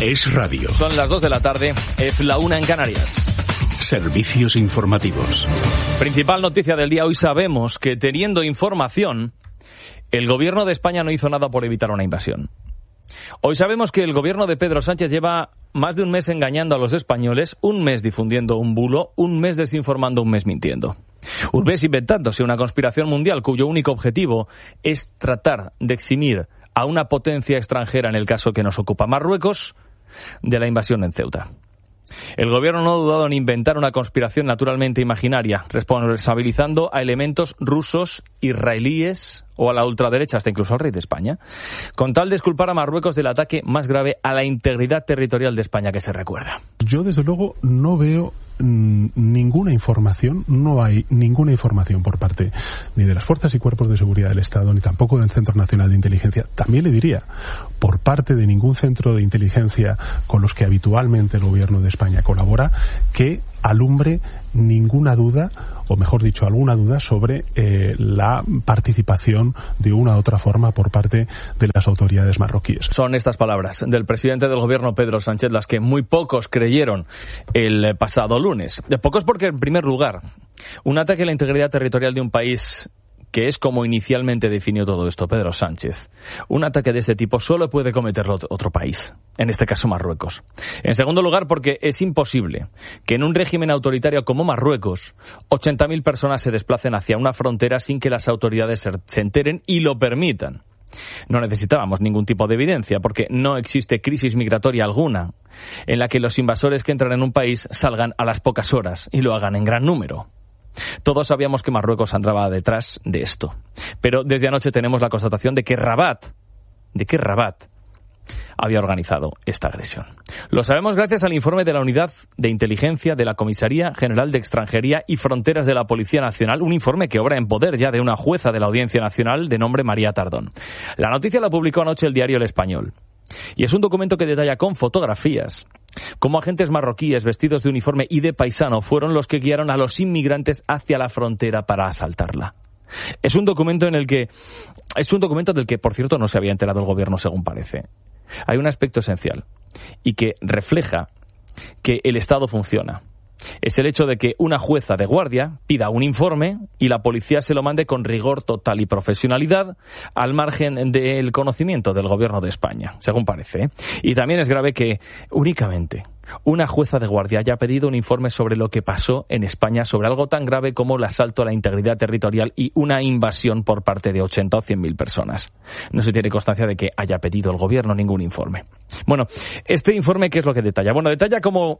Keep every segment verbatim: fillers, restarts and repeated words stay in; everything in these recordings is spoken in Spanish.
Es radio. Son las dos de la tarde, es la una en Canarias. Servicios informativos. Principal noticia del día. Hoy sabemos que, teniendo información, el gobierno de España no hizo nada por evitar una invasión. Hoy sabemos que el gobierno de Pedro Sánchez lleva más de un mes engañando a los españoles, un mes difundiendo un bulo, un mes desinformando, un mes mintiendo. Un mes inventándose una conspiración mundial cuyo único objetivo es tratar de eximir a una potencia extranjera, en el caso que nos ocupa, Marruecos, de la invasión en Ceuta. El gobierno no ha dudado en inventar una conspiración naturalmente imaginaria, responsabilizando a elementos rusos, israelíes o a la ultraderecha, hasta incluso al rey de España, con tal de exculpar a Marruecos del ataque más grave a la integridad territorial de España que se recuerda. Yo, desde luego, no veo mmm, ninguna información, no hay ninguna información por parte ni de las fuerzas y cuerpos de seguridad del Estado, ni tampoco del Centro Nacional de Inteligencia. También le diría, por parte de ningún centro de inteligencia con los que habitualmente el gobierno de España colabora, que alumbre ninguna duda, o mejor dicho, alguna duda sobre eh, la participación de una u otra forma por parte de las autoridades marroquíes. Son estas palabras del presidente del gobierno, Pedro Sánchez, las que muy pocos creyeron el pasado lunes. De pocos porque, en primer lugar, un ataque a la integridad territorial de un país, que es como inicialmente definió todo esto Pedro Sánchez, un ataque de este tipo solo puede cometerlo otro país, en este caso Marruecos. En segundo lugar, porque es imposible que en un régimen autoritario como Marruecos ochenta mil personas se desplacen hacia una frontera sin que las autoridades se enteren y lo permitan. No necesitábamos ningún tipo de evidencia, porque no existe crisis migratoria alguna en la que los invasores que entran en un país salgan a las pocas horas y lo hagan en gran número. Todos sabíamos que Marruecos andaba detrás de esto, pero desde anoche tenemos la constatación de que Rabat, de que Rabat había organizado esta agresión. Lo sabemos gracias al informe de la Unidad de Inteligencia de la Comisaría General de Extranjería y Fronteras de la Policía Nacional, un informe que obra en poder ya de una jueza de la Audiencia Nacional de nombre María Tardón. La noticia la publicó anoche el diario El Español, y es un documento que detalla con fotografías cómo agentes marroquíes vestidos de uniforme y de paisano fueron los que guiaron a los inmigrantes hacia la frontera para asaltarla. Es un documento en el que es un documento del que, por cierto, no se había enterado el gobierno, según parece. Hay un aspecto esencial y que refleja que el Estado funciona. Es el hecho de que una jueza de guardia pida un informe y la policía se lo mande con rigor total y profesionalidad, al margen del conocimiento del gobierno de España, según parece. Y también es grave que únicamente una jueza de guardia haya pedido un informe sobre lo que pasó en España, sobre algo tan grave como el asalto a la integridad territorial y una invasión por parte de ochenta o cien mil personas. No se tiene constancia de que haya pedido el gobierno ningún informe. Bueno, este informe, ¿qué es lo que detalla? Bueno, detalla cómo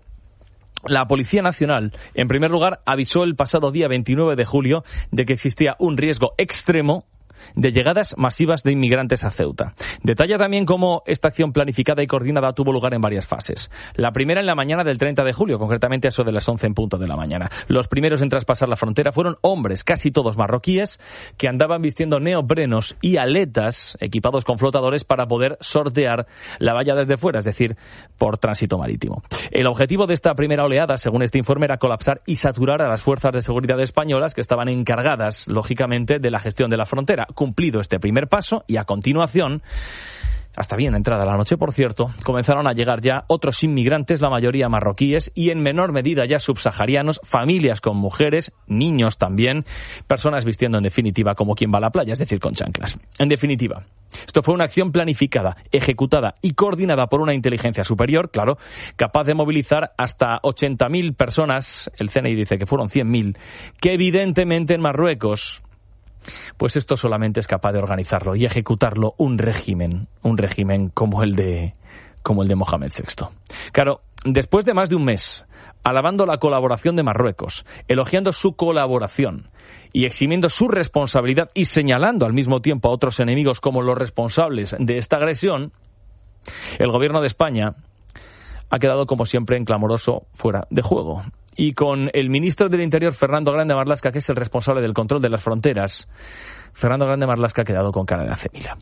la Policía Nacional, en primer lugar, avisó el pasado día veintinueve de julio de que existía un riesgo extremo de llegadas masivas de inmigrantes a Ceuta. Detalla también cómo esta acción planificada y coordinada tuvo lugar en varias fases. La primera en la mañana del treinta de julio, concretamente a eso de las once en punto de la mañana. Los primeros en traspasar la frontera fueron hombres, casi todos marroquíes, que andaban vistiendo neoprenos y aletas equipados con flotadores para poder sortear la valla desde fuera, es decir, por tránsito marítimo. El objetivo de esta primera oleada, según este informe, era colapsar y saturar a las fuerzas de seguridad españolas que estaban encargadas, lógicamente, de la gestión de la frontera. Cumplido este primer paso, y a continuación, hasta bien entrada la noche, por cierto, comenzaron a llegar ya otros inmigrantes, la mayoría marroquíes y en menor medida ya subsaharianos, familias con mujeres, niños también, personas vistiendo en definitiva como quien va a la playa, es decir, con chanclas. En definitiva, esto fue una acción planificada, ejecutada y coordinada por una inteligencia superior, claro, capaz de movilizar hasta ochenta mil personas, el C N I dice que fueron cien mil, que evidentemente en Marruecos, pues esto solamente es capaz de organizarlo y ejecutarlo un régimen, un régimen como el de, como el de Mohamed sexto. Claro, después de más de un mes alabando la colaboración de Marruecos, elogiando su colaboración y eximiendo su responsabilidad y señalando al mismo tiempo a otros enemigos como los responsables de esta agresión, el gobierno de España ha quedado, como siempre, en clamoroso fuera de juego. Y con el ministro del Interior, Fernando Grande Marlaska, que es el responsable del control de las fronteras, Fernando Grande Marlaska ha quedado con cara de acemila.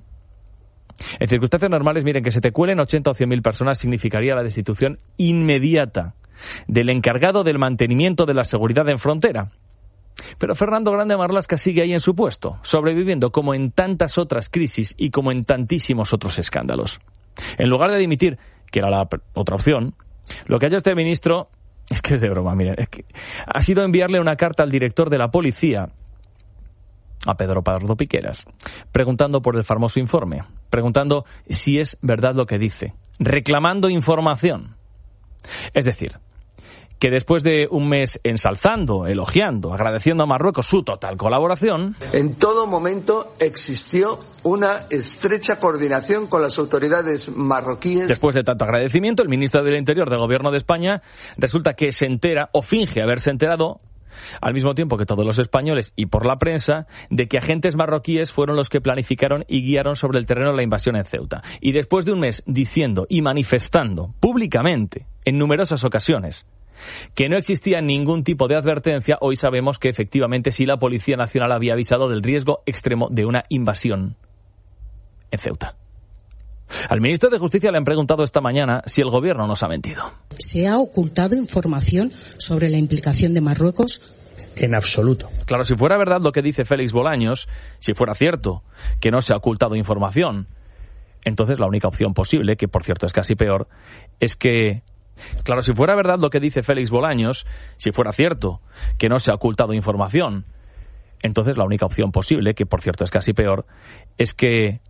En circunstancias normales, miren, que se te cuelen ochenta o cien mil personas significaría la destitución inmediata del encargado del mantenimiento de la seguridad en frontera. Pero Fernando Grande Marlaska sigue ahí en su puesto, sobreviviendo como en tantas otras crisis y como en tantísimos otros escándalos. En lugar de dimitir, que era la otra opción, lo que ha hecho este ministro, es que es de broma, miren, es que ha sido enviarle una carta al director de la policía, a Pedro Pardo Piqueras, preguntando por el famoso informe, preguntando si es verdad lo que dice, reclamando información. Es decir, que después de un mes ensalzando, elogiando, agradeciendo a Marruecos su total colaboración, en todo momento existió una estrecha coordinación con las autoridades marroquíes. Después de tanto agradecimiento, el ministro del Interior del Gobierno de España resulta que se entera, o finge haberse enterado, al mismo tiempo que todos los españoles y por la prensa, de que agentes marroquíes fueron los que planificaron y guiaron sobre el terreno la invasión en Ceuta. Y después de un mes diciendo y manifestando públicamente, en numerosas ocasiones, que no existía ningún tipo de advertencia, hoy sabemos que efectivamente sí la Policía Nacional había avisado del riesgo extremo de una invasión en Ceuta. Al ministro de Justicia le han preguntado esta mañana si el gobierno nos ha mentido. ¿Se ha ocultado información sobre la implicación de Marruecos? En absoluto. Claro, si fuera verdad lo que dice Félix Bolaños, si fuera cierto que no se ha ocultado información, entonces la única opción posible, que por cierto es casi peor, es que... Claro, si fuera verdad lo que dice Félix Bolaños, si fuera cierto que no se ha ocultado información, entonces la única opción posible, que por cierto es casi peor, es que